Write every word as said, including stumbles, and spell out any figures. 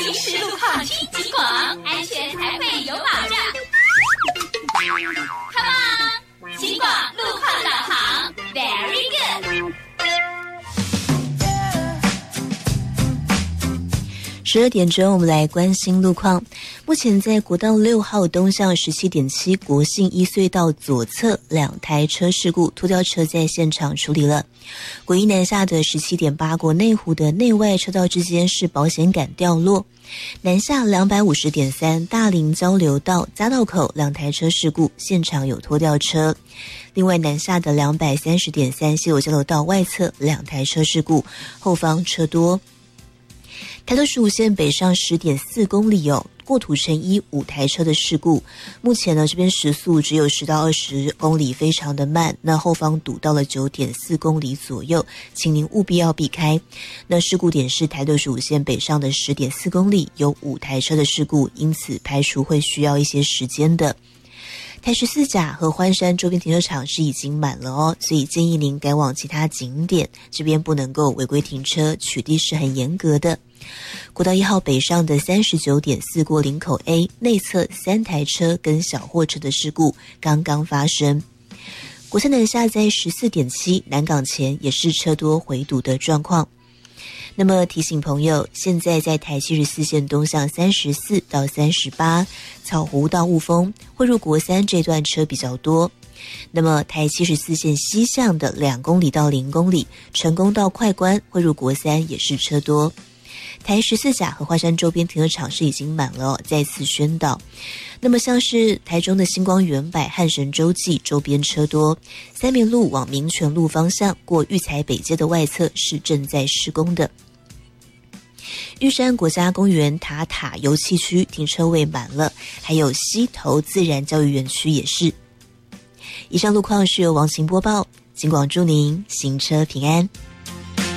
临时路况听警广，安全才会有保障。Come on， 警广路况导航 ，Very good。 十二点钟，我们来关心路况。目前在国道六号东向 十七点七 国信一隧道左侧两台车事故，拖吊车在现场处理了。国一南下的 十七点八 国内湖的内外车道之间是保险杆掉落。南下 两百五十点三 大林交流道匝道口两台车事故，现场有拖吊车。另外南下的 两百三十点三 西螺交流道外侧两台车事故，后方车多。台六十五线北上 十点四 公里哦，过土城一五台车的事故，目前呢这边时速只有十到二十公里，非常的慢，那后方堵到了 九点四 公里左右，请您务必要避开。那事故点是台六十五线北上的 十点四 公里，有五台车的事故，因此排除会需要一些时间的。台十四甲和欢山周边停车场是已经满了哦，所以建议您改往其他景点，这边不能够违规停车，取缔是很严格的。国道一号北上的 三十九点四 过林口 A 内侧三台车跟小货车的事故刚刚发生。国三南下在 十四点七 南港前也是车多回堵的状况。那么提醒朋友，现在在台七十四线东向三十四到三十八草湖到雾峰汇入国三这段车比较多。那么台七十四线西向的两公里到零公里成功到快关汇入国三也是车多。台十四甲和华山周边停车场是已经满了哦，再次宣导。那么像是台中的星光远百汉神洲际周边车多，三民路往民权路方向过育才北街的外侧是正在施工的。玉山国家公园塔塔油气区停车位满了，还有溪头自然教育园区也是。以上路况是由王晴播报，警广祝您行车平安。